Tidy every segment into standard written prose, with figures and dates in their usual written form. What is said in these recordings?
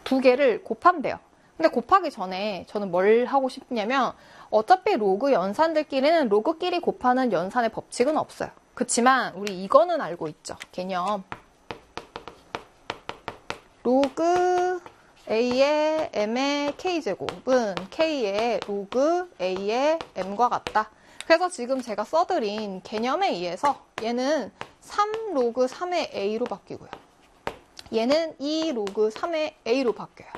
두 개를 곱하면 돼요. 근데 곱하기 전에 저는 뭘 하고 싶냐면 어차피 로그 연산들끼리는 로그끼리 곱하는 연산의 법칙은 없어요. 그치만 우리 이거는 알고 있죠. 개념. 로그 A의 M의 K제곱은 K의 로그 A의 M과 같다. 그래서 지금 제가 써드린 개념에 의해서 얘는 3 로그 3의 A로 바뀌고요. 얘는 2 로그 3의 A로 바뀌어요.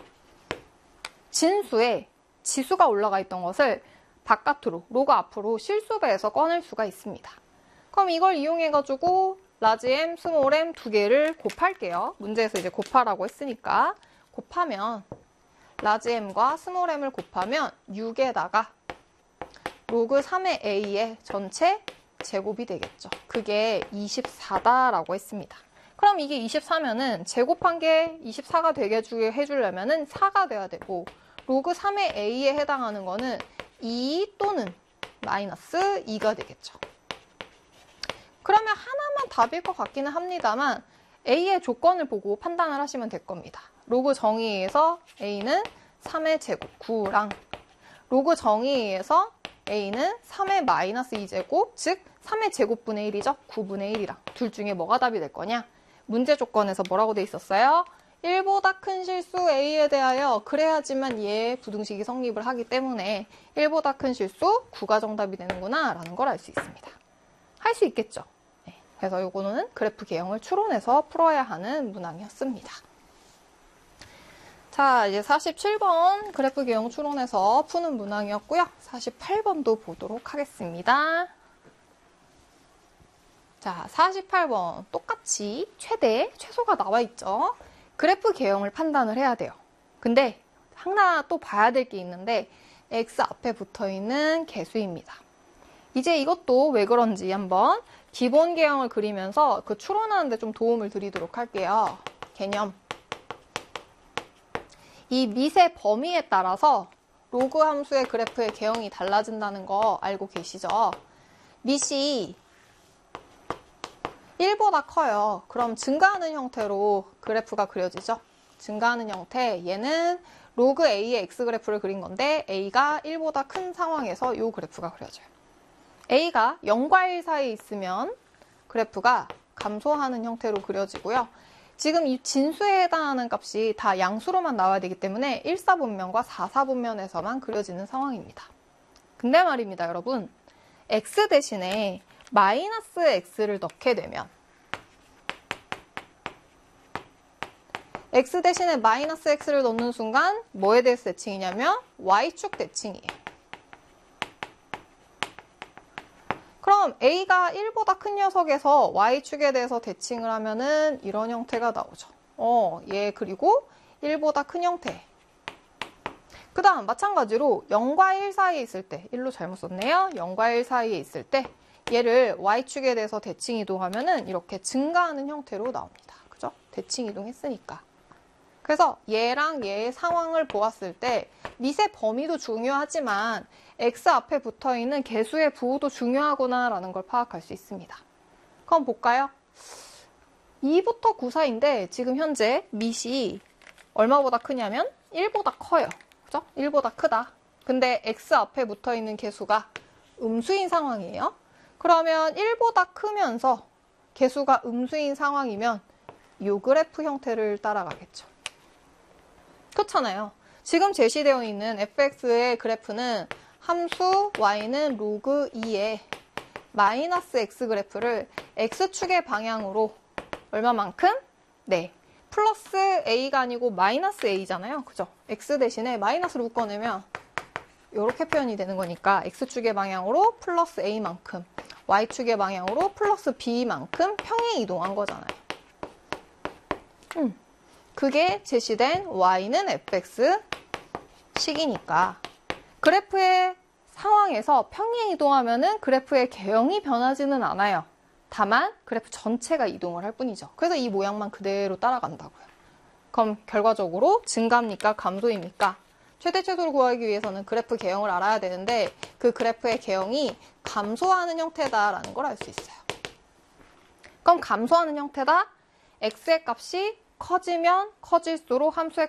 진수에 지수가 올라가 있던 것을 바깥으로, 로그 앞으로 실수배에서 꺼낼 수가 있습니다. 그럼 이걸 이용해가지고 라지 M, 스몰 m 두 개를 곱할게요. 문제에서 이제 곱하라고 했으니까. 곱하면 라지 m과 스몰 m을 곱하면 6에다가 로그 3의 a의 전체 제곱이 되겠죠. 그게 24다라고 했습니다. 그럼 이게 24면은 제곱한 게 24가 되게 해주려면은 4가 돼야 되고 로그 3의 a에 해당하는 거는 2 또는 마이너스 2가 되겠죠. 그러면 하나만 답일 것 같기는 합니다만 a의 조건을 보고 판단을 하시면 될 겁니다. 로그 정의에서 a는 3의 제곱 9랑 로그 정의에서 a는 3의 마이너스 2제곱, 즉 3의 제곱분의 1이죠. 9분의 1이랑 둘 중에 뭐가 답이 될 거냐? 문제 조건에서 뭐라고 돼 있었어요? 1보다 큰 실수 a에 대하여 그래야지만 얘 부등식이 성립을 하기 때문에 1보다 큰 실수 9가 정답이 되는구나 라는 걸 알 수 있습니다. 할 수 있겠죠. 네, 그래서 요거는 그래프 개형을 추론해서 풀어야 하는 문항이었습니다. 자, 이제 47번 그래프 개형 추론해서 푸는 문항이었고요. 48번도 보도록 하겠습니다. 자, 48번 똑같이 최소가 나와 있죠. 그래프 개형을 판단을 해야 돼요. 근데 하나 또 봐야 될 게 있는데 x 앞에 붙어있는 개수입니다. 이제 이것도 왜 그런지 한번 기본 개형을 그리면서 그 추론하는데 좀 도움을 드리도록 할게요. 개념. 이 밑의 범위에 따라서 로그 함수의 그래프의 개형이 달라진다는 거 알고 계시죠? 밑이 1보다 커요. 그럼 증가하는 형태로 그래프가 그려지죠. 증가하는 형태. 얘는 로그 A의 X 그래프를 그린 건데 A가 1보다 큰 상황에서 이 그래프가 그려져요. A가 0과 1 사이에 있으면 그래프가 감소하는 형태로 그려지고요. 지금 이 진수에 해당하는 값이 다 양수로만 나와야 되기 때문에 1사분면과 4사분면에서만 그려지는 상황입니다. 근데 말입니다, 여러분. X 대신에 마이너스 X를 넣게 되면 X 대신에 마이너스 X를 넣는 순간 뭐에 대해서 대칭이냐면 Y축 대칭이에요. 그럼 A가 1보다 큰 녀석에서 Y축에 대해서 대칭을 하면은 이런 형태가 나오죠. 얘 그리고 1보다 큰 형태. 그 다음 마찬가지로 0과 1 사이에 있을 때 1로 잘못 썼네요. 0과 1 사이에 있을 때 얘를 Y축에 대해서 대칭 이동하면은 이렇게 증가하는 형태로 나옵니다. 그죠? 대칭 이동했으니까. 그래서 얘랑 얘의 상황을 보았을 때 밑의 범위도 중요하지만 X 앞에 붙어있는 개수의 부호도 중요하구나라는 걸 파악할 수 있습니다. 그럼 볼까요? 2부터 9 사이인데 지금 현재 밑이 얼마보다 크냐면 1보다 커요. 그죠? 1보다 크다. 근데 X 앞에 붙어있는 개수가 음수인 상황이에요. 그러면 1보다 크면서 개수가 음수인 상황이면 이 그래프 형태를 따라가겠죠. 그렇잖아요. 지금 제시되어 있는 fx의 그래프는 함수 y는 로그 2의 마이너스 x 그래프를 x축의 방향으로 얼마만큼? 네. 플러스 a가 아니고 마이너스 a잖아요. 그죠? x 대신에 마이너스를 묶어내면 이렇게 표현이 되는 거니까 x축의 방향으로 플러스 a만큼, y축의 방향으로 플러스 b만큼 평행 이동한 거잖아요. 그게 제시된 y는 fx 식이니까 그래프의 상황에서 평행 이동하면은 그래프의 개형이 변하지는 않아요. 다만 그래프 전체가 이동을 할 뿐이죠. 그래서 이 모양만 그대로 따라간다고요. 그럼 결과적으로 증가입니까? 감소입니까? 최대 최소를 구하기 위해서는 그래프 개형을 알아야 되는데 그 그래프의 개형이 감소하는 형태다라는 걸 알 수 있어요. 그럼 감소하는 형태다? x의 값이 커지면 커질수록 함수의